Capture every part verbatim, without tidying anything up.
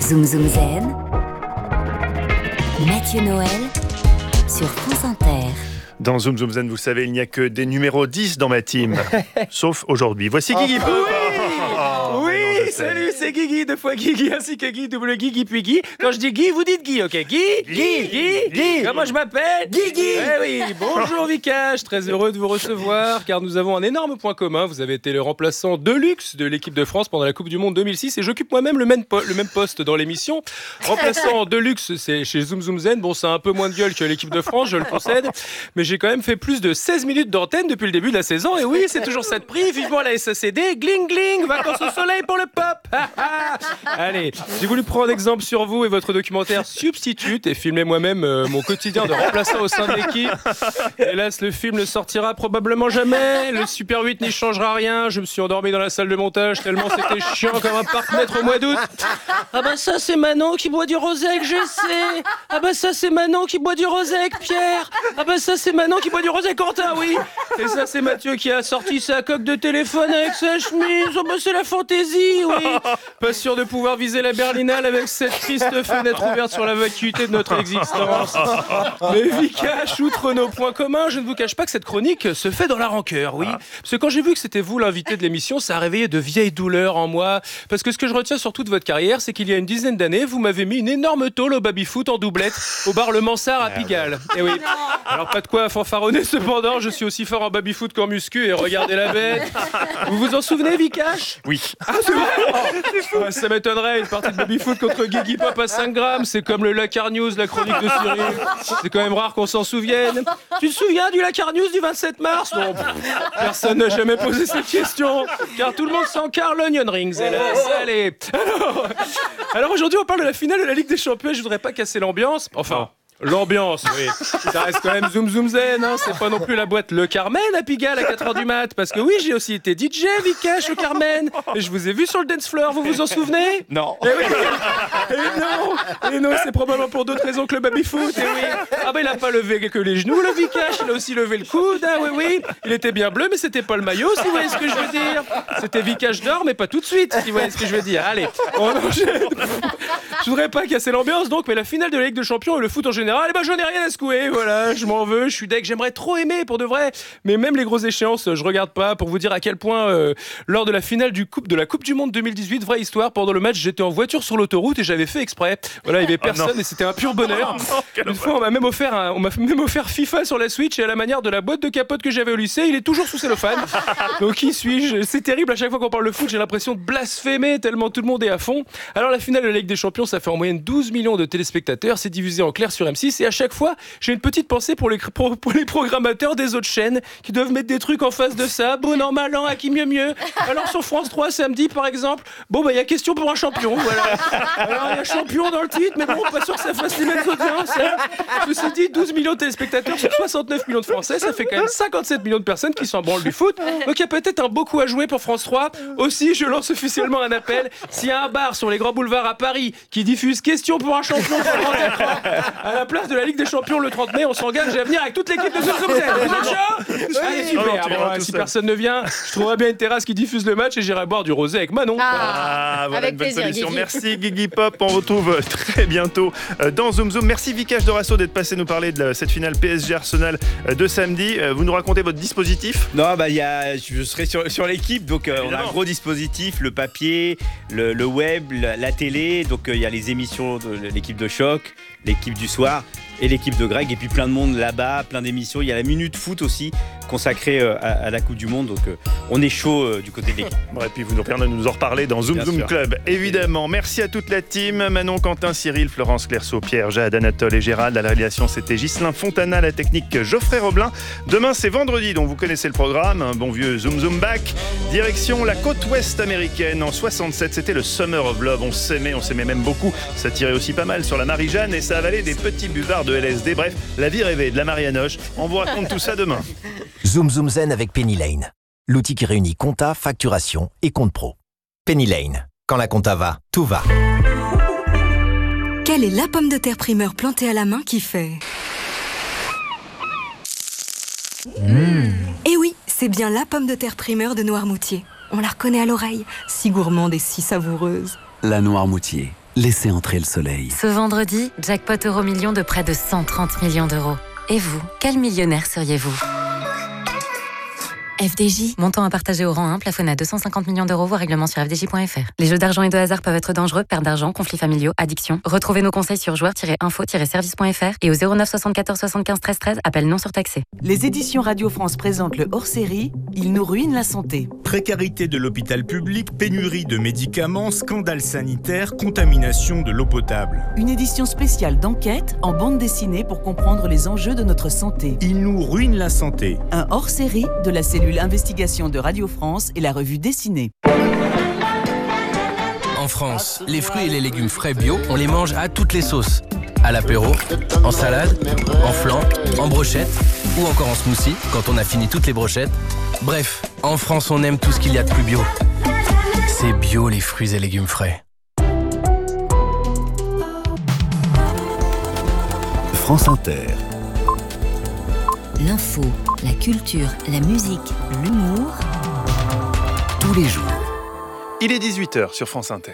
Zoom Zoom Zen, Mathieu Noël sur France Inter. Dans Zoom Zoom Zen, vous savez, il n'y a que des numéros dix dans ma team. Sauf aujourd'hui. Voici Guigui. Oh, oui, oh, oui non, salut, c'est Guigui, deux fois Guigui, ainsi que Guy, double Guigui, puis Guy. Quand je dis Guy, vous dites Guy, ok? Guy, Guy, Guy, Guy. Comment je m'appelle? Guigui. Eh oui, bonjour Vikash, très heureux de vous recevoir, car nous avons un énorme point commun. Vous avez été le remplaçant de luxe de l'équipe de France pendant la Coupe du Monde deux mille six, et j'occupe moi-même le même, po- le même poste dans l'émission. Remplaçant de luxe, c'est chez Zoom Zoom Zen. Bon, c'est un peu moins de gueule que l'équipe de France, je le concède, mais j'ai quand même fait plus de seize minutes d'antenne depuis le début de la saison, et oui, c'est toujours ça de prix. Vivement la S A C D, gling gling, vacances au soleil pour le pop. Allez, j'ai voulu prendre exemple sur vous et votre documentaire Substitute et filmer moi-même euh, mon quotidien de remplaçant au sein de l'équipe. Hélas, le film ne sortira probablement jamais. Le Super huit n'y changera rien. Je me suis endormi dans la salle de montage tellement c'était chiant comme un parc-mètre au mois d'août. Ah bah ça c'est Manon qui boit du rosé avec Jessé. Ah bah ça c'est Manon qui boit du rosé avec Pierre. Ah bah ça c'est Manon qui boit du rosé avec Quentin, oui. Et ça c'est Mathieu qui a sorti sa coque de téléphone avec sa chemise. Oh bah c'est la fantaisie, oui. Pas sûr de pouvoir viser la Berlinale avec cette triste fenêtre ouverte sur la vacuité de notre existence. Mais Vikash, outre nos points communs, je ne vous cache pas que cette chronique se fait dans la rancœur, oui. Parce que quand j'ai vu que c'était vous l'invité de l'émission, ça a réveillé de vieilles douleurs en moi. Parce que ce que je retiens sur toute votre carrière, c'est qu'il y a une dizaine d'années, vous m'avez mis une énorme tôle au baby-foot en doublette au bar Le Mansart à Pigalle. Et oui. Alors pas de quoi fanfaronner cependant, je suis aussi fort en baby-foot qu'en muscu et regardez la bête. Vous vous en souvenez, Vikash? Oui. Ah, c'est vrai. Oh, ah, ça m'étonnerait, une partie de baby-foot contre Guigui Pop à cinq grammes, c'est comme le Lacar News, la chronique de Cyril. C'est quand même rare qu'on s'en souvienne. Tu te souviens du Lacar News du vingt-sept mars? Non, personne n'a jamais posé cette question, car tout le monde s'encarre l'Onion Rings. Hélas, allez. Alors, alors aujourd'hui, on parle de la finale de la Ligue des Champions. Je voudrais pas casser l'ambiance. Enfin... L'ambiance, oui. Ça reste quand même Zoom Zoom Zen, hein. C'est pas non plus la boîte Le Carmen à Pigalle à quatre heures du mat. Parce que oui, j'ai aussi été D J, Vikash, au Carmen. Et je vous ai vu sur le dance floor, vous vous en souvenez? Non. Et oui. Et non. Et non, c'est probablement pour d'autres raisons que le baby-foot. Et oui. Ah bah il a pas levé que les genoux, le Vikash. Il a aussi levé le coude, hein, oui, oui. Il était bien bleu, mais c'était pas le maillot, si vous voyez ce que je veux dire. C'était Vikash d'or, mais pas tout de suite, si vous voyez ce que je veux dire. Allez, on enchaîne. Je voudrais pas casser l'ambiance, donc, mais la finale de la Ligue des Champions et le foot en général, eh ben j'en ai rien à secouer, voilà, je m'en veux, je suis deg, j'aimerais trop aimer pour de vrai, mais même les grosses échéances, je regarde pas, pour vous dire à quel point, euh, lors de la finale du coupe, de la Coupe du Monde deux mille dix-huit, vraie histoire, pendant le match, j'étais en voiture sur l'autoroute et j'avais fait exprès. Voilà, il y avait personne oh et c'était un pur bonheur. Oh non, Une fois, on m'a même offert un, on m'a même offert FIFA sur la Switch et à la manière de la boîte de capote que j'avais au lycée, il est toujours sous cellophane. Donc qui suis-je? C'est terrible, à chaque fois qu'on parle de foot, j'ai l'impression de blasphémer tellement tout le monde est à fond. Alors la finale de la Ligue des Champions, ça fait en moyenne douze millions de téléspectateurs, c'est diffusé en clair sur M six et à chaque fois, j'ai une petite pensée pour les, pour, pour les programmateurs des autres chaînes qui doivent mettre des trucs en face de ça. Bon an, mal an, à qui mieux mieux. Alors sur France trois, samedi par exemple, bon bah il y a question pour un champion, voilà. Alors il y a champion dans le titre, mais bon, pas sûr que ça fasse les mêmes audiences. Hein. Ceci dit, douze millions de téléspectateurs sur soixante-neuf millions de Français, ça fait quand même cinquante-sept millions de personnes qui s'en branlent du foot. Donc il y a peut-être un beau coup à jouer pour France trois. Aussi, je lance officiellement un appel. S'il y a un bar sur les grands boulevards à Paris qui diffuse question pour un champion sur grand écran, à la place de la Ligue des Champions le trente mai, on s'engage à venir avec toute l'équipe de Zoom Zoom Zen. Vous êtes chaud? Allez, super. Oh, non, bon, si personne ne vient, je trouverai bien une terrasse qui diffuse le match et j'irai boire du rosé avec Manon. Ah, voilà avec une bonne plaisir, solution. Guigui. Merci Guigui Pop. On retrouve très bientôt dans Zoom Zoom. Merci Vikash Dorasso d'être passé nous parler de cette finale P S G Arsenal de samedi. Vous nous racontez votre dispositif? Non, bah y a, je serai sur, sur l'équipe, donc euh, on a un gros dispositif, le papier, le, le web, la, la télé, donc il euh, y a les émissions de l'équipe de choc, l'équipe du soir et l'équipe de Greg, et puis plein de monde là-bas, plein d'émissions. Il y a la Minute Foot aussi, consacrée euh, à, à la Coupe du Monde, donc euh, on est chaud euh, du côté de l'équipe. Bon, et puis vous nous permettez de nous en reparler dans Zoom Bien Zoom sûr. Club, évidemment. Merci à toute la team, Manon, Quentin, Cyril, Florence, Clerceau, Pierre, Jade, Anatole et Gérald. À la réalisation, c'était Ghislain Fontana, la technique Geoffrey Roblin. Demain, c'est vendredi, donc vous connaissez le programme, un bon vieux Zoom Zoom Back. Direction la côte ouest américaine, en soixante-sept, c'était le Summer of Love. On s'aimait, on s'aimait même beaucoup. Ça tirait aussi pas mal sur la Marie-Jeanne et ça avalait des petits buvards de L S D. Bref, la vie rêvée de la Marianoche. On vous raconte tout ça demain. Zoom Zoom Zen avec Penny Lane, l'outil qui réunit compta, facturation et compte pro. Penny Lane, quand la compta va, tout va. Quelle est la pomme de terre primeur plantée à la main qui fait mmh. Eh oui, c'est bien la pomme de terre primeur de Noirmoutier. On la reconnaît à l'oreille, si gourmande et si savoureuse. La Noirmoutier, laissez entrer le soleil. Ce vendredi, jackpot euro million de près de cent trente millions d'euros. Et vous, quel millionnaire seriez-vous ? F D J. Montant à partager au rang un, plafonné à deux cent cinquante millions d'euros, voire règlement sur f d j point f r. Les jeux d'argent et de hasard peuvent être dangereux, perte d'argent, conflits familiaux, addiction. Retrouvez nos conseils sur joueurs tiret info tiret service point f r et au zéro neuf soixante-quatorze soixante-quinze treize treize, appel non surtaxé. Les éditions Radio France présentent le hors-série « Il nous ruine la santé ». Précarité de l'hôpital public, pénurie de médicaments, scandale sanitaire, contamination de l'eau potable. Une édition spéciale d'enquête en bande dessinée pour comprendre les enjeux de notre santé. Il nous ruine la santé. Un hors-série de la cellule Investigation de Radio France et la revue dessinée. En France, les fruits et les légumes frais bio, on les mange à toutes les sauces. À l'apéro, en salade, en flan, en brochette ou encore en smoothie quand on a fini toutes les brochettes. Bref, en France, on aime tout ce qu'il y a de plus bio. C'est bio les fruits et légumes frais. France Inter. L'info, la culture, la musique, l'humour. Tous les jours. Il est dix-huit heures sur France Inter.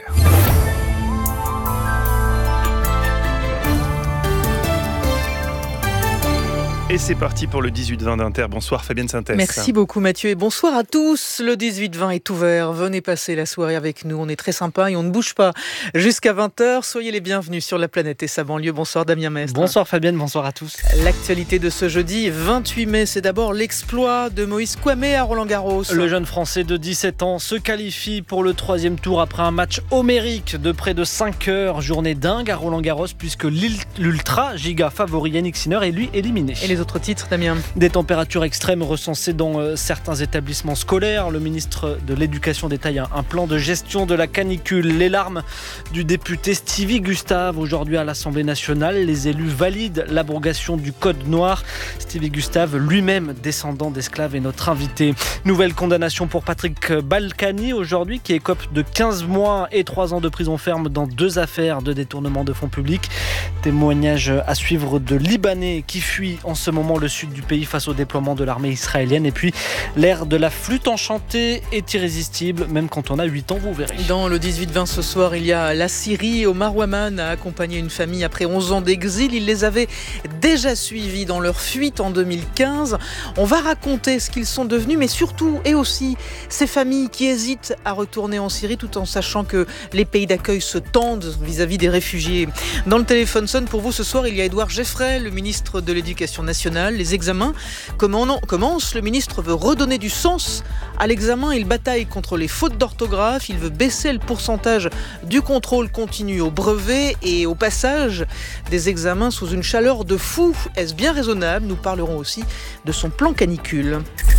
Et c'est parti pour le dix-huit vingt d'Inter. Bonsoir Fabienne Synthèse. Merci beaucoup Mathieu et bonsoir à tous. Le dix-huit vingt est ouvert. Venez passer la soirée avec nous. On est très sympa et on ne bouge pas jusqu'à vingt heures. Soyez les bienvenus sur la planète et sa banlieue. Bonsoir Damien Mestre. Bonsoir Fabienne, bonsoir à tous. L'actualité de ce jeudi vingt-huit mai, c'est d'abord l'exploit de Moïse Kouame à Roland-Garros. Le jeune Français de dix-sept ans se qualifie pour le troisième tour après un match homérique de près de cinq heures. Journée dingue à Roland-Garros puisque l'ultra giga favori Yannick Sinner est lui éliminé. Et les autres titres, Damien ? Des températures extrêmes recensées dans euh, certains établissements scolaires. Le ministre de l'Éducation détaille un, un plan de gestion de la canicule. Les larmes du député Stevie Gustave aujourd'hui à l'Assemblée nationale. Les élus valident l'abrogation du code noir. Stevie Gustave, lui-même descendant d'esclaves, est notre invité. Nouvelle condamnation pour Patrick Balkany aujourd'hui qui écope de quinze mois et trois ans de prison ferme dans deux affaires de détournement de fonds publics. Témoignage à suivre de Libanais qui fuient en ce moment le sud du pays face au déploiement de l'armée israélienne. Et puis l'air de la flûte enchantée est irrésistible même quand on a huit ans, vous verrez. Dans le dix-huit vingt ce soir, il y a la Syrie. Omar Waman a accompagné une famille après onze ans d'exil. Il les avait déjà suivis dans leur fuite en deux mille quinze. On va raconter ce qu'ils sont devenus, mais surtout et aussi ces familles qui hésitent à retourner en Syrie tout en sachant que les pays d'accueil se tendent vis-à-vis des réfugiés. Dans le téléphone sonne pour vous ce soir, il y a Édouard Geffray, le ministre de l'Éducation nationale. Les examens commencent. Le ministre veut redonner du sens à l'examen. Il bataille contre les fautes d'orthographe. Il veut baisser le pourcentage du contrôle continu au brevet et au passage des examens sous une chaleur de fou. Est-ce bien raisonnable ? Nous parlerons aussi de son plan canicule.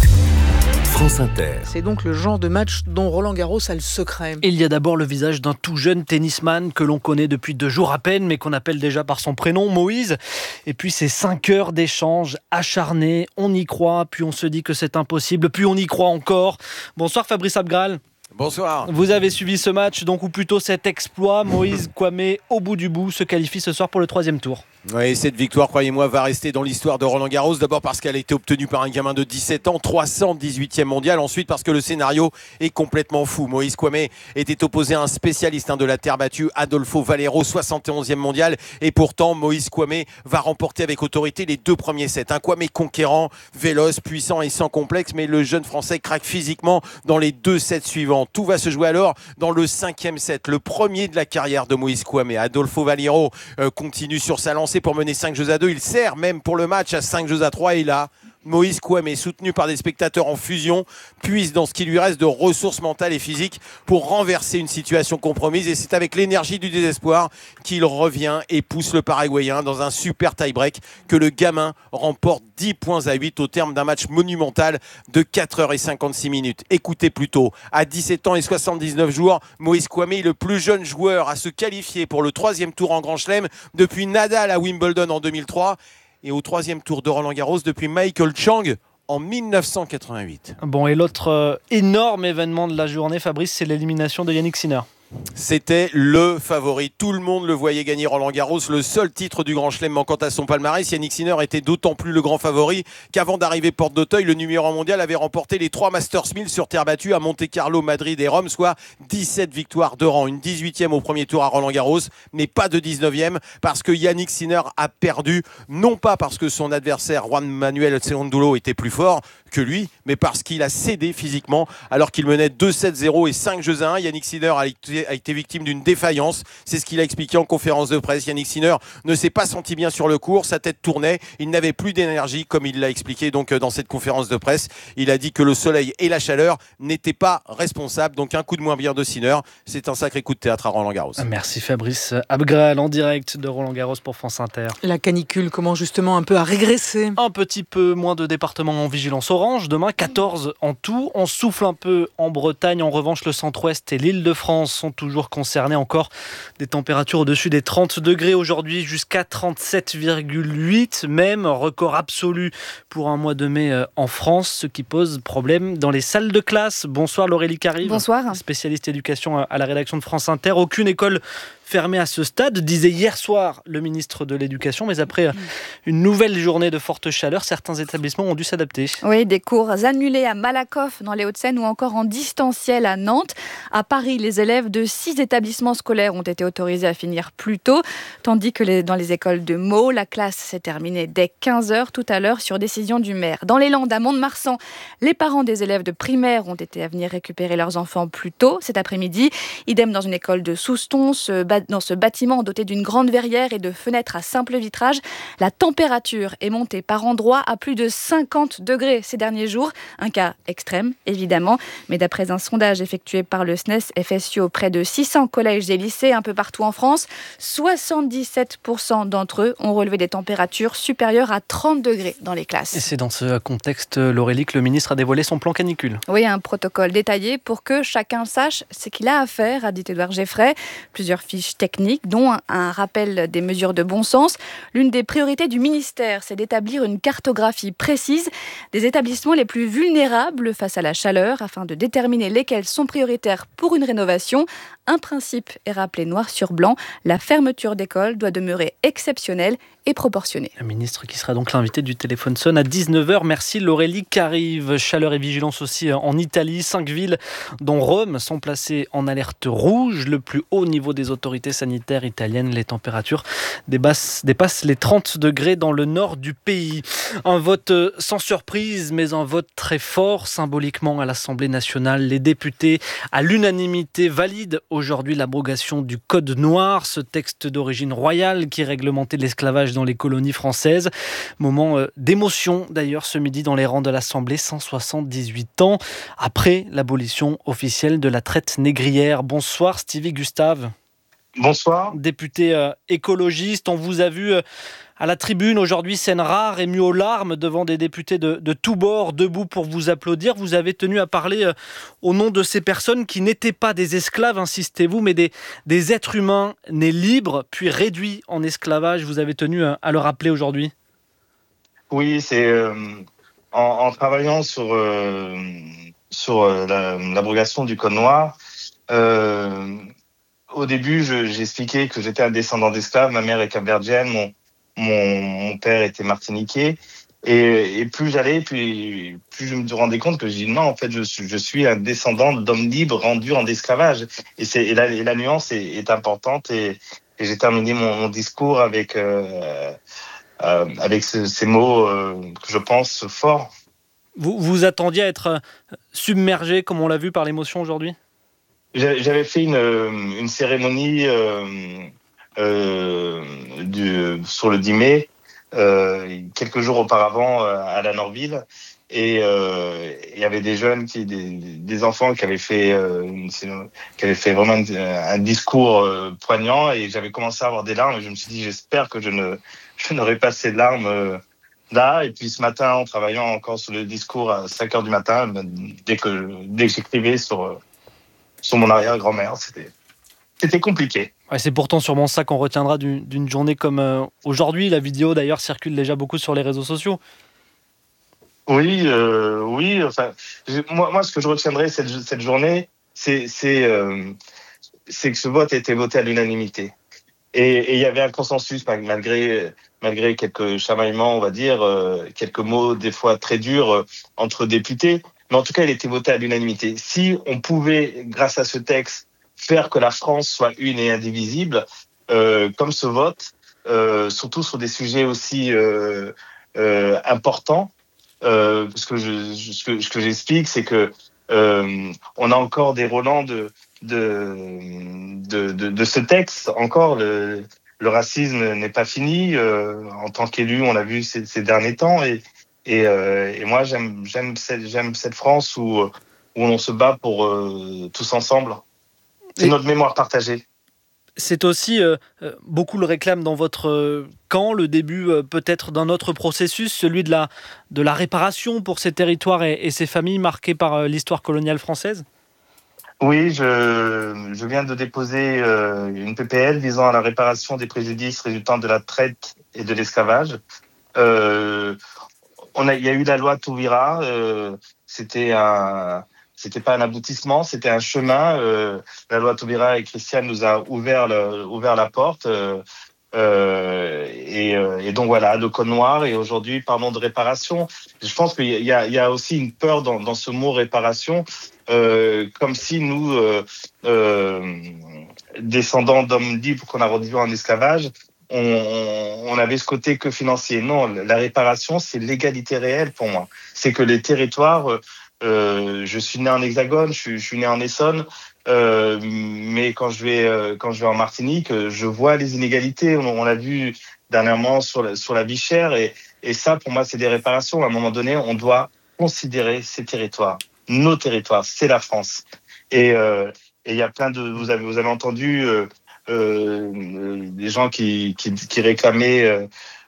France Inter. C'est donc le genre de match dont Roland Garros a le secret. Il y a d'abord le visage d'un tout jeune tennisman que l'on connaît depuis deux jours à peine, mais qu'on appelle déjà par son prénom, Moïse. Et puis ces cinq heures d'échange acharnés, on y croit, puis on se dit que c'est impossible, puis on y croit encore. Bonsoir Fabrice Abgral. Bonsoir. Vous avez suivi ce match, donc ou plutôt cet exploit. Moïse Kouame, au bout du bout, se qualifie ce soir pour le troisième tour. Oui, cette victoire, croyez-moi, va rester dans l'histoire de Roland Garros. D'abord parce qu'elle a été obtenue par un gamin de dix-sept ans, trois cent dix-huitième mondial. Ensuite parce que le scénario est complètement fou. Moïse Kouame était opposé à un spécialiste hein, de la terre battue, Adolfo Valero, soixante et onzième mondial. Et pourtant, Moïse Kouame va remporter avec autorité les deux premiers sets. Un Kouame conquérant, véloce, puissant et sans complexe. Mais le jeune Français craque physiquement dans les deux sets suivants. Tout va se jouer alors dans le cinquième set, le premier de la carrière de Moïse Kouame. Adolfo Valero euh, continue sur sa lancée pour mener cinq jeux à deux. Il sert même pour le match à cinq jeux à trois. Et là, Moïse Kouame, soutenu par des spectateurs en fusion, puise dans ce qui lui reste de ressources mentales et physiques pour renverser une situation compromise. Et c'est avec l'énergie du désespoir qu'il revient et pousse le Paraguayen dans un super tie-break que le gamin remporte dix points à huit au terme d'un match monumental de quatre heures cinquante-six minutes. Écoutez plutôt, à dix-sept ans et soixante-dix-neuf jours, Moïse Kouame est le plus jeune joueur à se qualifier pour le troisième tour en Grand Chelem depuis Nadal à Wimbledon en deux mille trois. Et au troisième tour de Roland Garros depuis Michael Chang en mille neuf cent quatre-vingt-huit. Bon, et l'autre euh, énorme événement de la journée, Fabrice, c'est l'élimination de Yannick Sinner. C'était le favori. Tout le monde le voyait gagner Roland Garros, le seul titre du Grand Chelem manquant à son palmarès. Yannick Sinner était d'autant plus le grand favori qu'avant d'arriver porte d'Auteuil, le numéro un mondial avait remporté les trois Masters mille sur terre battue à Monte-Carlo, Madrid et Rome, soit dix-sept victoires de rang. Une dix-huitième au premier tour à Roland Garros, mais pas de dix-neuvième parce que Yannick Sinner a perdu, non pas parce que son adversaire Juan Manuel Cerúndolo était plus fort que lui, mais parce qu'il a cédé physiquement alors qu'il menait deux sept zéro et cinq jeux à un. Yannick Sinner a été, a été victime d'une défaillance. C'est ce qu'il a expliqué en conférence de presse. Yannick Sinner ne s'est pas senti bien sur le court, sa tête tournait, il n'avait plus d'énergie comme il l'a expliqué donc dans cette conférence de presse. Il a dit que le soleil et la chaleur n'étaient pas responsables. Donc un coup de moins bien de Sinner, c'est un sacré coup de théâtre à Roland Garros. Merci Fabrice Abgral en direct de Roland Garros pour France Inter. La canicule commence justement un peu à régresser. Un petit peu moins de départements en vigilance orange. Demain, quatorze en tout. On souffle un peu en Bretagne. En revanche, le centre-ouest et l'Île-de-France sont toujours concernés. Encore des températures au-dessus des trente degrés aujourd'hui, jusqu'à trente-sept virgule huit. Même record absolu pour un mois de mai en France, ce qui pose problème dans les salles de classe. Bonsoir Laurélie Carive. Bonsoir. Spécialiste éducation à la rédaction de France Inter. Aucune école fermée à ce stade, disait hier soir le ministre de l'Éducation, mais après une nouvelle journée de forte chaleur, certains établissements ont dû s'adapter. Oui, des cours annulés à Malakoff dans les Hauts-de-Seine ou encore en distanciel à Nantes. À Paris, les élèves de six établissements scolaires ont été autorisés à finir plus tôt, tandis que les, dans les écoles de Meaux, la classe s'est terminée dès quinze heures tout à l'heure sur décision du maire. Dans les Landes, à Mont-de-Marsan, les parents des élèves de primaire ont été à venir récupérer leurs enfants plus tôt cet après-midi. Idem dans une école de Souston, ce dans ce bâtiment doté d'une grande verrière et de fenêtres à simple vitrage. La température est montée par endroits à plus de cinquante degrés ces derniers jours. Un cas extrême, évidemment, mais d'après un sondage effectué par le S N E S F S U auprès de six cents collèges et lycées un peu partout en France, soixante-dix-sept pour cent d'entre eux ont relevé des températures supérieures à trente degrés dans les classes. Et c'est dans ce contexte, Laurélie, que le ministre a dévoilé son plan canicule. Oui, un protocole détaillé pour que chacun sache ce qu'il a à faire, a dit Édouard Geffray. Plusieurs fiches techniques, dont un, un rappel des mesures de bon sens. L'une des priorités du ministère, c'est d'établir une cartographie précise des établissements les plus vulnérables face à la chaleur, afin de déterminer lesquels sont prioritaires pour une rénovation. Un principe est rappelé noir sur blanc, la fermeture d'école doit demeurer exceptionnelle et proportionnée. Un ministre qui sera donc l'invité du téléphone sonne à dix-neuf heures. Merci Laurélie Carive. Chaleur et vigilance aussi en Italie. Cinq villes, dont Rome, sont placées en alerte rouge. Le plus haut niveau des autorités sanitaires italiennes. Les températures dépassent, dépassent les trente degrés dans le nord du pays. Un vote sans surprise, mais un vote très fort symboliquement à l'Assemblée nationale. Les députés, à l'unanimité, valident aujourd'hui l'abrogation du Code noir, ce texte d'origine royale qui réglementait l'esclavage dans les colonies françaises. Moment euh, d'émotion d'ailleurs ce midi dans les rangs de l'Assemblée, cent soixante-dix-huit ans après l'abolition officielle de la traite négrière. Bonsoir Stevie Gustave. Bonsoir. Député euh, écologiste, on vous a vu euh, à la tribune aujourd'hui, scène rare, ému aux larmes devant des députés de, de tous bords, debout pour vous applaudir. Vous avez tenu à parler euh, au nom de ces personnes qui n'étaient pas des esclaves, insistez-vous, mais des, des êtres humains nés libres, puis réduits en esclavage. Vous avez tenu euh, à le rappeler aujourd'hui. Oui, c'est euh, en, en travaillant sur, euh, sur euh, la, l'abrogation du Code noir. Euh, Au début, je, j'expliquais que j'étais un descendant d'esclaves. Ma mère est capverdienne, mon, mon, mon père était martiniquais. Et, et plus j'allais, plus, plus je me rendais compte que je dis non, en fait, je suis, je suis un descendant d'hommes libres rendus en esclavage. Et, c'est, et, la, et la nuance est, est importante. Et, et j'ai terminé mon, mon discours avec, euh, euh, avec ce, ces mots euh, que je pense forts. Vous vous attendiez à être submergé, comme on l'a vu, par l'émotion aujourd'hui ? J'avais fait une, une cérémonie euh, euh, du, sur le dix mai, euh, quelques jours auparavant à la Norville, et euh, il y avait des jeunes, qui, des, des enfants qui avaient fait, euh, qui avaient fait vraiment un discours euh, poignant, et j'avais commencé à avoir des larmes. Et je me suis dit, j'espère que je ne, je n'aurai pas ces larmes euh, là. Et puis ce matin, en travaillant encore sur le discours à cinq heures du matin, dès que, dès que j'écrivais sur sur mon arrière-grand-mère, c'était, c'était compliqué. Ouais, c'est pourtant sûrement ça qu'on retiendra d'une, d'une journée comme euh, aujourd'hui. La vidéo, d'ailleurs, circule déjà beaucoup sur les réseaux sociaux. Oui, euh, oui. Enfin, moi, moi, ce que je retiendrai cette, cette journée, c'est, c'est, euh, c'est que ce vote a été voté à l'unanimité. Et il y avait un consensus, malgré, malgré quelques chamaillements, on va dire, euh, quelques mots des fois très durs euh, entre députés. Mais en tout cas, il a été voté à l'unanimité. Si on pouvait, grâce à ce texte, faire que la France soit une et indivisible, euh, comme ce vote, euh, surtout sur des sujets aussi euh, euh, importants, euh, parce que je, je, ce que, ce que j'explique, c'est que euh, on a encore des relents de, de, de, de, de ce texte. Encore, le, le racisme n'est pas fini. Euh, en tant qu'élu, on l'a vu ces, ces derniers temps. Et, et, euh, et moi, j'aime, j'aime, cette, j'aime cette France où, où on se bat pour euh, tous ensemble. C'est et notre mémoire partagée. C'est aussi, euh, beaucoup le réclament dans votre euh, camp, le début euh, peut-être d'un autre processus, celui de la, de la réparation pour ces territoires et, et ces familles marquées par euh, l'histoire coloniale française ? Oui, je, je viens de déposer euh, une P P L visant à la réparation des préjudices résultant de la traite et de l'esclavage. Euh, on a, il y a eu la loi Taubira, euh, c'était un... C'était pas un aboutissement, c'était un chemin. Euh, la loi Taubira et Christiane nous a ouvert, le, ouvert la porte. Euh, euh, et, euh, et donc voilà, le code noir. Et aujourd'hui, parlons de réparation. Je pense qu'il y a, il y a aussi une peur dans, dans ce mot réparation, euh, comme si nous, euh, euh, descendants d'hommes libres qu'on a réduits en esclavage, on, on avait ce côté que financier. Non, la réparation, c'est l'égalité réelle pour moi. C'est que les territoires... Euh, Euh, je suis né en Hexagone, je suis, je suis né en Essonne, euh, mais quand je vais euh, quand je vais en Martinique, je vois les inégalités. On, on l'a vu dernièrement sur la, sur la vie chère, et, et ça, pour moi, c'est des réparations. À un moment donné, on doit considérer ces territoires, nos territoires. C'est la France. Et euh, et il y a plein de, vous avez vous avez entendu euh, euh, des gens qui qui, qui réclamaient euh,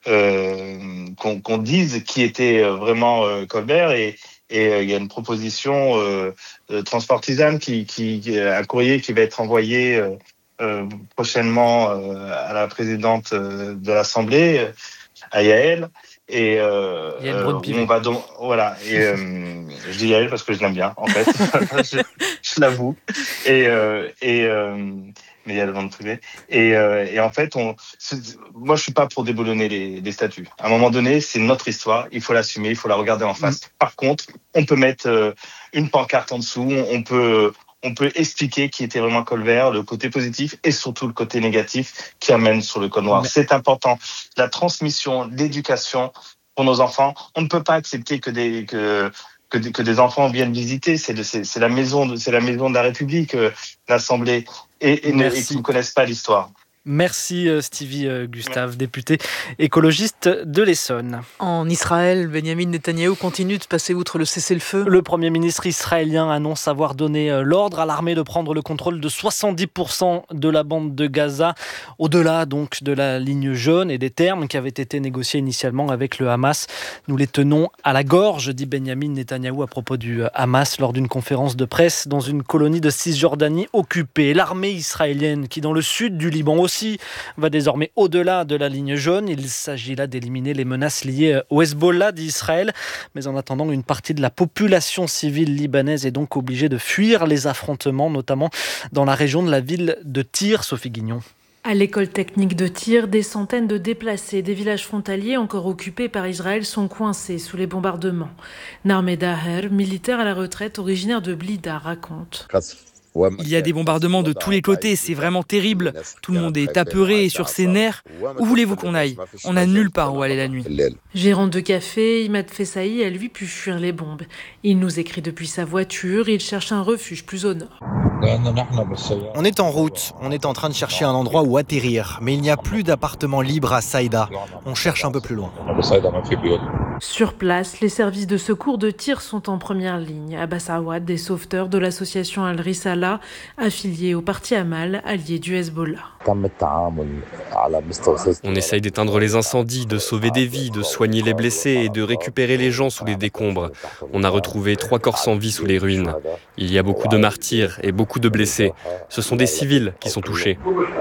euh, qu'on, qu'on dise qui était vraiment euh, Colbert. Et Et euh, il y a une proposition euh, euh, transpartisane, qui, qui, qui, un courrier qui va être envoyé euh, euh, prochainement euh, à la présidente euh, de l'Assemblée, euh, à Yael. Et euh, euh, on va donc, voilà. Et euh, je dis Yael parce que je l'aime bien, en fait. je, je l'avoue. Et euh, et euh, mais il y a le vent privé. Et, euh, et en fait, on, moi, je suis pas pour déboulonner les, les statuts. À un moment donné, c'est notre histoire. Il faut l'assumer, il faut la regarder en face. Mmh. Par contre, on peut mettre euh, une pancarte en dessous. On peut, on peut expliquer qui était vraiment Colbert, le côté positif et surtout le côté négatif qui amène sur le code noir. Mmh. C'est important. La transmission, l'éducation pour nos enfants. On ne peut pas accepter que des que Que, que des enfants viennent visiter. C'est, de, c'est, c'est la maison, de, c'est la maison de la République, euh, l'Assemblée, et, et, ne, et qui ne connaissent pas l'histoire. Merci Stevie Gustave, ouais. Député écologiste de l'Essonne. En Israël, Benjamin Netanyahou continue de passer outre le cessez-le-feu. Le Premier ministre israélien annonce avoir donné l'ordre à l'armée de prendre le contrôle de soixante-dix pour cent de la bande de Gaza, au-delà donc de la ligne jaune et des termes qui avaient été négociés initialement avec le Hamas. Nous les tenons à la gorge, dit Benjamin Netanyahou à propos du Hamas lors d'une conférence de presse dans une colonie de Cisjordanie occupée. L'armée israélienne qui, dans le sud du Liban aussi, va désormais au-delà de la ligne jaune. Il s'agit là d'éliminer les menaces liées au Hezbollah d'Israël. Mais en attendant, une partie de la population civile libanaise est donc obligée de fuir les affrontements, notamment dans la région de la ville de Tyr. Sophie Guignon. À l'école technique de Tyr, des centaines de déplacés des villages frontaliers encore occupés par Israël sont coincés sous les bombardements. Narmed Daher, militaire à la retraite originaire de Blida, raconte. Il y a des bombardements de tous les côtés, c'est vraiment terrible. Tout le monde est apeuré et sur ses nerfs. Où voulez-vous qu'on aille ? On n'a nulle part où aller la nuit. Gérant de café, Imad Fessaï a lui pu fuir les bombes. Il nous écrit depuis sa voiture, il cherche un refuge plus au nord. On est en route, on est en train de chercher un endroit où atterrir, mais il n'y a plus d'appartement libre à Saïda. On cherche un peu plus loin. Sur place, les services de secours de Tyr sont en première ligne. Abbas Awad, des sauveteurs de l'association Al-Risala, affiliée au parti Amal, allié du Hezbollah. On essaye d'éteindre les incendies, de sauver des vies, de soigner les blessés et de récupérer les gens sous les décombres. On a retrouvé trois corps sans vie sous les ruines. Il y a beaucoup de martyrs et beaucoup de blessés. Ce sont des civils qui sont touchés.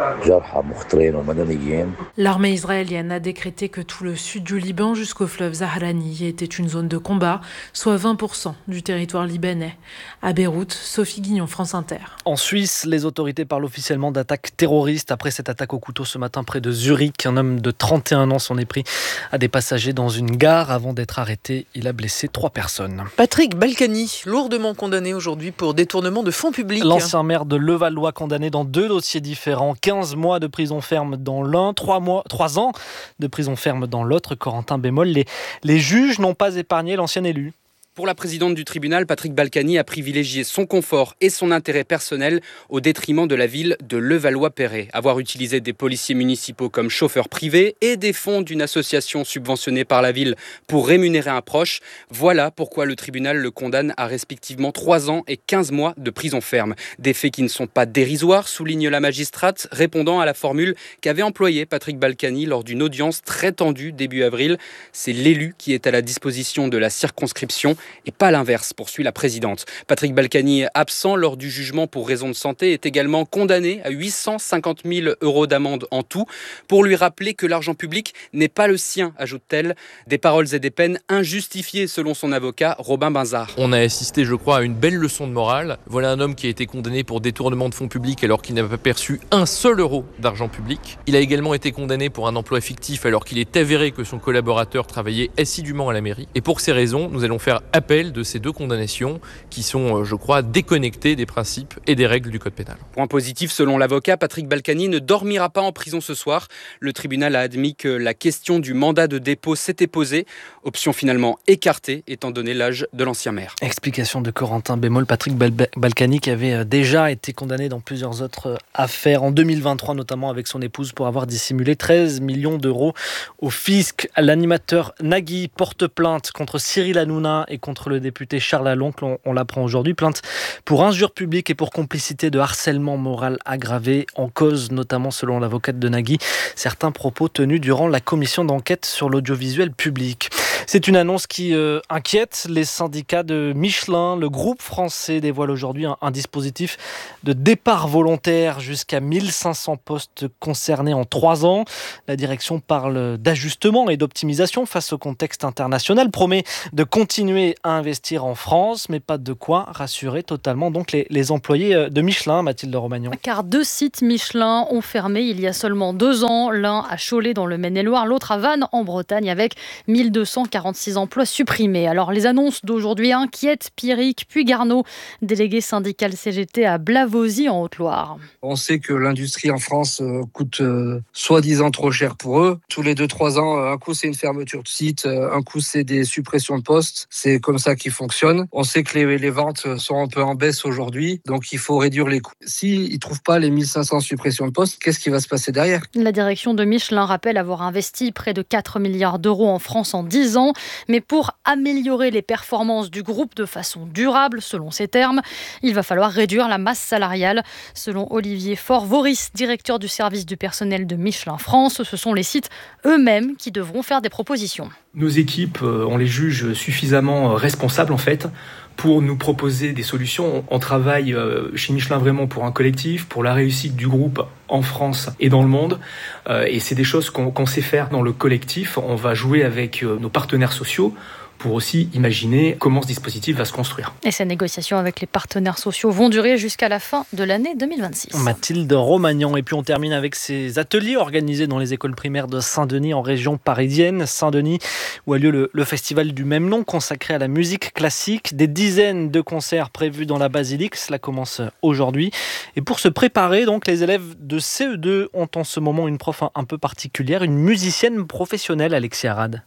L'armée israélienne a décrété que tout le sud du Liban jusqu'au fleuve Zahrani était une zone de combat, soit vingt pour cent du territoire libanais. À Beyrouth, Sophie Guignon, France Inter. En Suisse, les autorités parlent officiellement d'attaque terroriste après cette attaque au couteau ce matin près de Zurich. Un homme de trente et un ans s'en est pris à des passagers dans une gare. Avant d'être arrêté, il a blessé trois personnes. Patrick Balkany, lourdement condamné aujourd'hui pour détournement de fonds publics. L'ancien maire de Levallois condamné dans deux dossiers différents. quinze mois de prison ferme dans l'un, trois mois, trois ans de prison ferme dans l'autre. Corentin Bémol, les, les juges n'ont pas épargné l'ancien élu. Pour la présidente du tribunal, Patrick Balkany a privilégié son confort et son intérêt personnel au détriment de la ville de Levallois-Perret. Avoir utilisé des policiers municipaux comme chauffeurs privés et des fonds d'une association subventionnée par la ville pour rémunérer un proche, voilà pourquoi le tribunal le condamne à respectivement trois ans et quinze mois de prison ferme. Des faits qui ne sont pas dérisoires, souligne la magistrate, répondant à la formule qu'avait employée Patrick Balkany lors d'une audience très tendue début avril. C'est l'élu qui est à la disposition de la circonscription et pas l'inverse, poursuit la présidente. Patrick Balkany, absent lors du jugement pour raison de santé, est également condamné à huit cent cinquante mille euros d'amende en tout pour lui rappeler que l'argent public n'est pas le sien, ajoute-t-elle. Des paroles et des peines injustifiées selon son avocat Robin Binzard. On a assisté, je crois, à une belle leçon de morale. Voilà un homme qui a été condamné pour détournement de fonds publics alors qu'il n'a pas perçu un seul euro d'argent public. Il a également été condamné pour un emploi fictif alors qu'il est avéré que son collaborateur travaillait assidûment à la mairie. Et pour ces raisons, nous allons faire appel de ces deux condamnations qui sont, je crois, déconnectées des principes et des règles du code pénal. Point positif, selon l'avocat, Patrick Balkany ne dormira pas en prison ce soir. Le tribunal a admis que la question du mandat de dépôt s'était posée, option finalement écartée étant donné l'âge de l'ancien maire. Explication de Corentin Bémol. Patrick Bal- Balkany qui avait déjà été condamné dans plusieurs autres affaires, en deux mille vingt-trois notamment avec son épouse pour avoir dissimulé treize millions d'euros au fisc. L'animateur Nagui porte plainte contre Cyril Hanouna et contre le député Charles Aloncle, on, on l'apprend aujourd'hui. Plainte pour injure publique et pour complicité de harcèlement moral aggravé, en cause notamment, selon l'avocate de Nagui, certains propos tenus durant la commission d'enquête sur l'audiovisuel public. C'est une annonce qui euh, inquiète les syndicats de Michelin. Le groupe français dévoile aujourd'hui un, un dispositif de départ volontaire jusqu'à mille cinq cents postes concernés en trois ans. La direction parle d'ajustement et d'optimisation face au contexte international, promet de continuer à investir en France, mais pas de quoi rassurer totalement donc les, les employés de Michelin, Mathilde Romagnon. Car deux sites Michelin ont fermé il y a seulement deux ans, l'un à Cholet dans le Maine-et-Loire, l'autre à Vannes en Bretagne, avec mille deux cent quarante-six emplois supprimés. Alors les annonces d'aujourd'hui inquiètent Pierrick Puygarneau, délégué syndical C G T à Blavozy en Haute-Loire. On sait que l'industrie en France coûte euh, soi-disant trop cher pour eux. Tous les deux trois ans, un coup c'est une fermeture de site, un coup c'est des suppressions de postes. C'est comme ça qui fonctionne. On sait que les, les ventes sont un peu en baisse aujourd'hui, donc il faut réduire les coûts. S'ils ne trouvent pas les mille cinq cents suppressions de postes, qu'est-ce qui va se passer derrière ? La direction de Michelin rappelle avoir investi près de quatre milliards d'euros en France en dix ans. Mais pour améliorer les performances du groupe de façon durable, selon ses termes, il va falloir réduire la masse salariale. Selon Olivier Faure-Voris, directeur du service du personnel de Michelin France, ce sont les sites eux-mêmes qui devront faire des propositions. Nos équipes, on les juge suffisamment responsables en fait pour nous proposer des solutions. On travaille chez Michelin vraiment pour un collectif, pour la réussite du groupe en France et dans le monde. Et c'est des choses qu'on, qu'on sait faire dans le collectif. On va jouer avec nos partenaires sociaux pour aussi imaginer comment ce dispositif va se construire. Et ces négociations avec les partenaires sociaux vont durer jusqu'à la fin de l'année deux mille vingt-six. Mathilde Romagnan. Et puis on termine avec ces ateliers organisés dans les écoles primaires de Saint-Denis en région parisienne. Saint-Denis, où a lieu le, le festival du même nom consacré à la musique classique. Des dizaines de concerts prévus dans la basilique. Cela commence aujourd'hui. Et pour se préparer, donc, les élèves de C E deux ont en ce moment une prof un, un peu particulière, une musicienne professionnelle, Alexia Arad.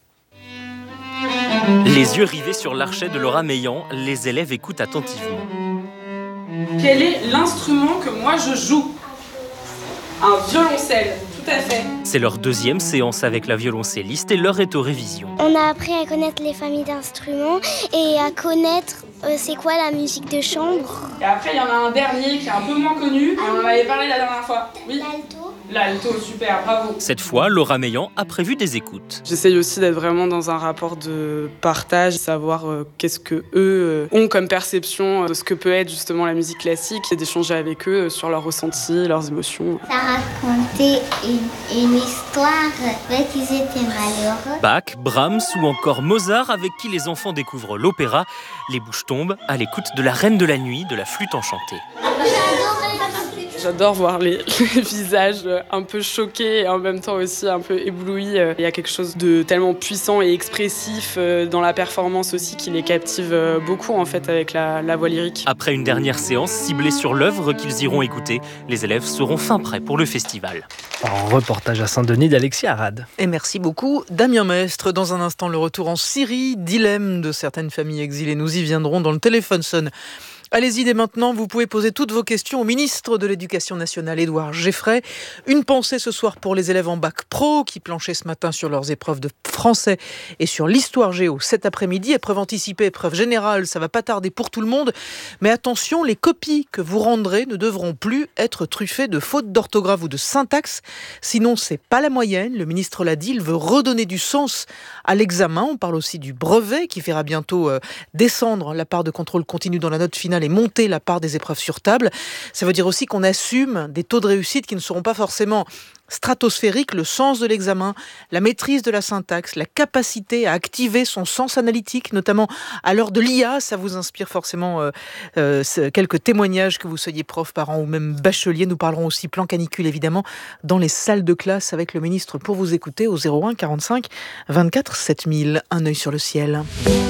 Les yeux rivés sur l'archet de Laura Meillan, les élèves écoutent attentivement. Quel est l'instrument que moi je joue ? Un violoncelle, tout à fait. C'est leur deuxième séance avec la violoncelliste et l'heure est aux révisions. On a appris à connaître les familles d'instruments et à connaître euh, c'est quoi la musique de chambre. Et après il y en a un dernier qui est un peu moins connu, on en avait parlé la dernière fois. Oui. L'alto. L'alto, super, bravo. Cette fois, Laura Meillan a prévu des écoutes. J'essaye aussi d'être vraiment dans un rapport de partage, savoir euh, qu'est-ce que eux euh, ont comme perception de ce que peut être justement la musique classique et d'échanger avec eux euh, sur leurs ressentis, leurs émotions. Ça racontait une, une histoire, en fait ils étaient malheureux. Bach, Brahms ou encore Mozart, avec qui les enfants découvrent l'opéra. Les bouches tombent à l'écoute de La Reine de la Nuit de la flûte enchantée. J'adore voir les, les visages un peu choqués et en même temps aussi un peu éblouis. Il y a quelque chose de tellement puissant et expressif dans la performance aussi qui les captive beaucoup en fait avec la, la voix lyrique. Après une dernière séance ciblée sur l'œuvre qu'ils iront écouter, les élèves seront fin prêts pour le festival. En reportage à Saint-Denis d'Alexis Arad. Et merci beaucoup Damien Mestre. Dans un instant, le retour en Syrie, dilemme de certaines familles exilées. Nous y viendrons dans le téléphone sonne. Allez-y dès maintenant, vous pouvez poser toutes vos questions au ministre de l'Éducation nationale, Édouard Geffray. Une pensée ce soir pour les élèves en bac pro qui planchaient ce matin sur leurs épreuves de français et sur l'histoire géo cet après-midi. Épreuve anticipée, épreuve générale, ça va pas tarder pour tout le monde. Mais attention, les copies que vous rendrez ne devront plus être truffées de fautes d'orthographe ou de syntaxe. Sinon, c'est pas la moyenne. Le ministre l'a dit, il veut redonner du sens à l'examen. On parle aussi du brevet qui fera bientôt euh, descendre la part de contrôle continu dans la note finale et monter la part des épreuves sur table. Ça veut dire aussi qu'on assume des taux de réussite qui ne seront pas forcément stratosphériques. Le sens de l'examen, la maîtrise de la syntaxe, la capacité à activer son sens analytique, notamment à l'heure de l'I A, ça vous inspire forcément euh, euh, quelques témoignages, que vous soyez prof, parent ou même bachelier. Nous parlerons aussi plan canicule évidemment dans les salles de classe avec le ministre pour vous écouter au zéro un quarante-cinq vingt-quatre sept mille. Un œil sur le ciel.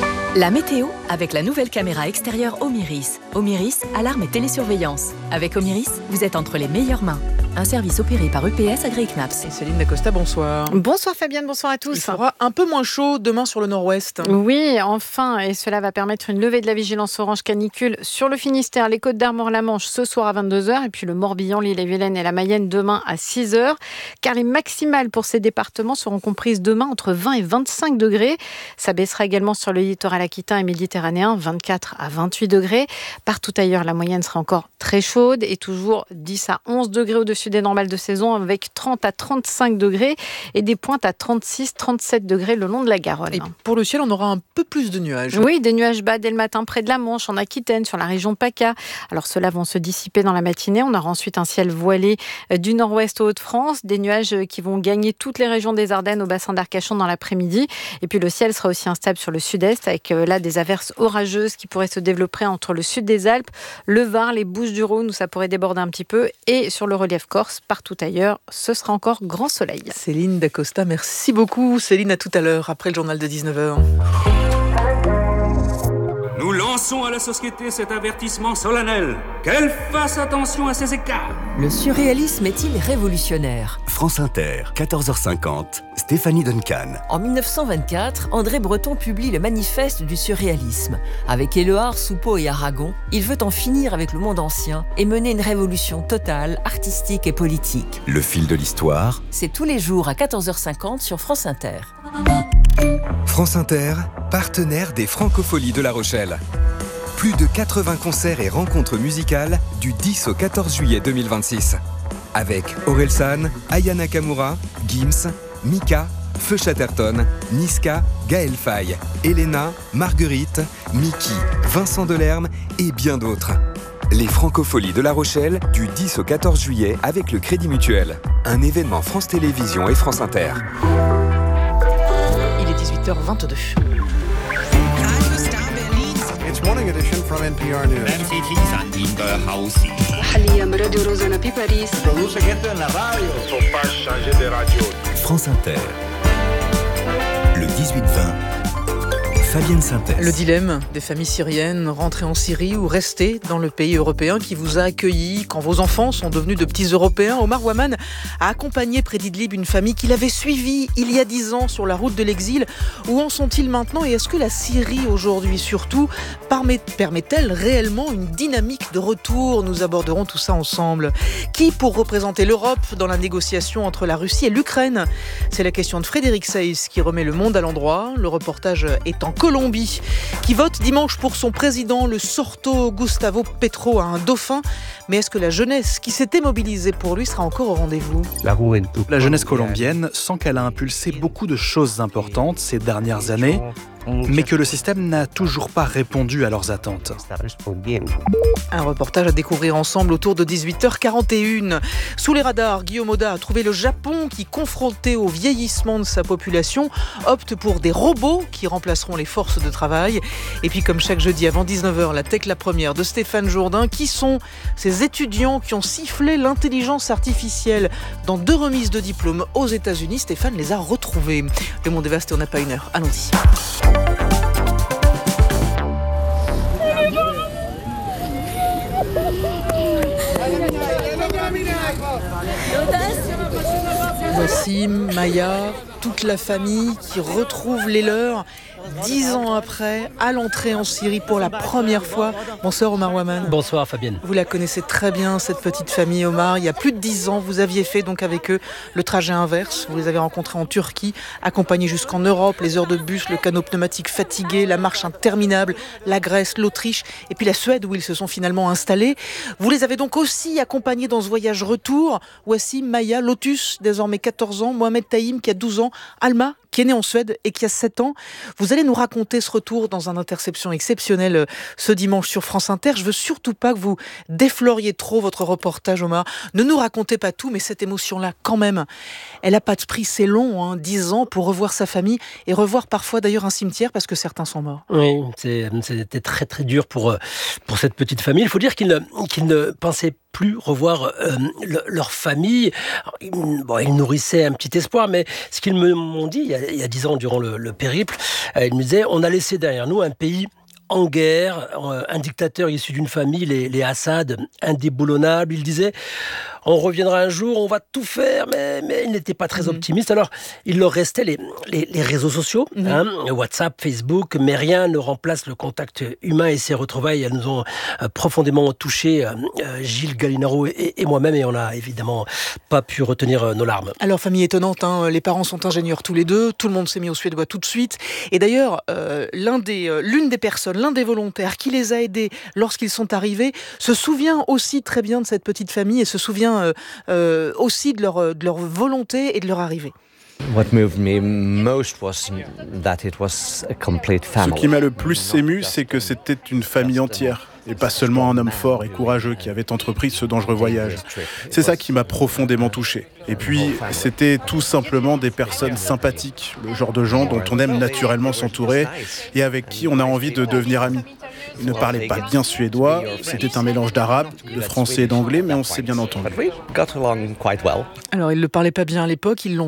La météo avec la nouvelle caméra extérieure Omiris. Omiris, alarme et télésurveillance. Avec Omiris, vous êtes entre les meilleures mains. Un service opéré par U P S AgriKnaps. Et Céline Dacosta, bonsoir. Bonsoir Fabienne, bonsoir à tous. Il fera un peu moins chaud demain sur le nord-ouest. Oui, enfin, et cela va permettre une levée de la vigilance orange canicule sur le Finistère, les Côtes d'Armor, la Manche ce soir à vingt-deux heures, et puis le Morbihan, l'Ille-et-Vilaine et la Mayenne demain à six heures, car les maximales pour ces départements seront comprises demain entre vingt et vingt-cinq degrés. Ça baissera également sur le littoral aquitain et méditerranéen, vingt-quatre à vingt-huit degrés. Partout ailleurs, la moyenne sera encore très chaude et toujours dix à onze degrés au-dessus des normales de saison, avec trente à trente-cinq degrés et des pointes à trente-six à trente-sept degrés le long de la Garonne. Et pour le ciel, on aura un peu plus de nuages. Oui, des nuages bas dès le matin près de la Manche, en Aquitaine, sur la région PACA. Alors ceux-là vont se dissiper dans la matinée. On aura ensuite un ciel voilé du nord-ouest aux Hauts-de-France, des nuages qui vont gagner toutes les régions des Ardennes au bassin d'Arcachon dans l'après-midi. Et puis le ciel sera aussi instable sur le sud-est, avec là des averses orageuses qui pourraient se développer entre le sud des Alpes, le Var, les Bouches-du-Rhône où ça pourrait déborder un petit peu, et sur le relief corse. Partout ailleurs, ce sera encore grand soleil. Céline Dacosta, merci beaucoup. Céline, à tout à l'heure, après le journal de dix-neuf heures. Nous lançons à la société cet avertissement solennel. Qu'elle fasse attention à ces écarts. Le surréalisme est-il révolutionnaire ? France Inter, quatorze heures cinquante, Stéphanie Duncan. En mille neuf cent vingt-quatre, André Breton publie le manifeste du surréalisme. Avec Éluard, Soupeau et Aragon, il veut en finir avec le monde ancien et mener une révolution totale, artistique et politique. Le fil de l'histoire. C'est tous les jours à quatorze heures cinquante sur France Inter. France Inter, partenaire des Francopholies de La Rochelle. Plus de quatre-vingts concerts et rencontres musicales du dix au quatorze juillet deux mille vingt-six. Avec Orelsan, Aya Nakamura, Gims, Mika, Feu Chatterton, Niska, Gaël Faye, Elena, Marguerite, Mickey, Vincent Delerme et bien d'autres. Les Francopholies de La Rochelle du dix au quatorze juillet avec le Crédit Mutuel. Un événement France Télévisions et France Inter. Il est dix-huit heures vingt-deux. It's morning edition from N P R News. France Inter. Le dix-huit vingt. Fabienne Synthèse. Le dilemme des familles syriennes, rentrer en Syrie ou rester dans le pays européen qui vous a accueilli quand vos enfants sont devenus de petits Européens. Omar Ouaman a accompagné près d'Idlib une famille qu'il avait suivie il y a dix ans sur la route de l'exil. Où en sont-ils maintenant et est-ce que la Syrie aujourd'hui surtout permet-elle réellement une dynamique de retour ? Nous aborderons tout ça ensemble. Qui pour représenter l'Europe dans la négociation entre la Russie et l'Ukraine ? C'est la question de Frédéric Seyss qui remet le monde à l'endroit. Le reportage est en Colombie, qui vote dimanche pour son président, le Sorto Gustavo Petro, un dauphin. Mais est-ce que la jeunesse qui s'était mobilisée pour lui sera encore au rendez-vous ? La jeunesse colombienne sent qu'elle a impulsé beaucoup de choses importantes ces dernières années, mais que le système n'a toujours pas répondu à leurs attentes. Un reportage à découvrir ensemble autour de dix-huit heures quarante et une. Sous les radars, Guillaume Oda a trouvé le Japon qui, confronté au vieillissement de sa population, opte pour des robots qui remplaceront les forces de travail. Et puis comme chaque jeudi avant dix-neuf heures, la Tech la première de Stéphane Jourdain. Qui sont ces étudiants qui ont sifflé l'intelligence artificielle dans deux remises de diplômes aux États-Unis? Stéphane les a retrouvés. Le monde est vaste et on n'a pas une heure. Allons-y. Voici Maya, toute la famille qui retrouve les leurs dix ans après, à l'entrée en Syrie pour la première fois. Bonsoir Omar Ouaman. Bonsoir Fabienne. Vous la connaissez très bien, cette petite famille Omar. Il y a plus de dix ans, vous aviez fait donc avec eux le trajet inverse. Vous les avez rencontrés en Turquie, accompagnés jusqu'en Europe, les heures de bus, le canot pneumatique fatigué, la marche interminable, la Grèce, l'Autriche et puis la Suède où ils se sont finalement installés. Vous les avez donc aussi accompagnés dans ce voyage retour. Voici Maya, Lotus, désormais quatorze ans, Mohamed Taïm qui a douze ans, Alma qui est né en Suède et qui a sept ans. Vous allez nous raconter ce retour dans un interception exceptionnel ce dimanche sur France Inter. Je veux surtout pas que vous défloriez trop votre reportage, Omar. Ne nous racontez pas tout, mais cette émotion-là, quand même, elle a pas de prix. C'est long, hein, dix ans pour revoir sa famille et revoir parfois d'ailleurs un cimetière parce que certains sont morts. Oui, c'est, c'était très très dur pour, pour cette petite famille. Il faut dire qu'ils ne, qu'ils ne pensaient plus revoir euh, le, leur famille. Alors, ils, bon, ils nourrissaient un petit espoir, mais ce qu'ils me m'ont dit il y a, il y a dix ans durant le, le périple, euh, ils me disaient on a laissé derrière nous un pays en guerre, euh, un dictateur issu d'une famille, les, les Assad, indéboulonnables. Ils disaient on reviendra un jour, on va tout faire, mais, mais ils n'étaient pas très mmh. optimistes. Alors, il leur restait les, les, les réseaux sociaux, mmh. hein, WhatsApp, Facebook, mais rien ne remplace le contact humain et ces retrouvailles. Elles nous ont euh, profondément touchés, euh, Gilles Gallinaro et, et moi-même, et on n'a évidemment pas pu retenir euh, nos larmes. Alors, famille étonnante, hein, les parents sont ingénieurs tous les deux, tout le monde s'est mis au suédois tout de suite. Et d'ailleurs, euh, l'un des, euh, l'une des personnes, l'un des volontaires qui les a aidés lorsqu'ils sont arrivés, se souvient aussi très bien de cette petite famille et se souvient Euh, euh, aussi de leur, de leur volonté et de leur arrivée. Ce qui m'a le plus ému, c'est que c'était une famille entière. Et pas seulement un homme fort et courageux qui avait entrepris ce dangereux voyage. C'est ça qui m'a profondément touché. Et puis, c'était tout simplement des personnes sympathiques, le genre de gens dont on aime naturellement s'entourer et avec qui on a envie de devenir amis. Ils ne parlaient pas bien suédois, c'était un mélange d'arabe, de français et d'anglais, mais on s'est bien entendu. Alors, ils ne le parlaient pas bien à l'époque, ils l'ont